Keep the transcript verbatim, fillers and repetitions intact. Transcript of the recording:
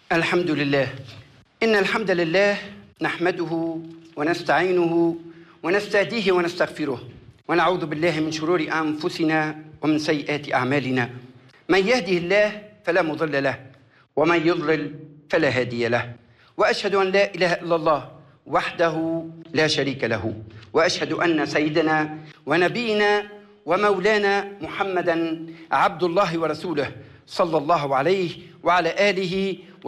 الحمد لله. إن الحمد لله نحمده ونستعينه ونستهديه ونستغفره، ونعوذ بالله من شرور أنفسنا ومن سيئات أعمالنا. من يهده الله فلا مضل له، ومن يضلل فلا هادي له. وأشهد أن لا إله إلا الله وحده لا شريك له، وأشهد أن سيدنا ونبينا ومولانا محمدا عبد الله ورسوله، صلى الله عليه وعلى آله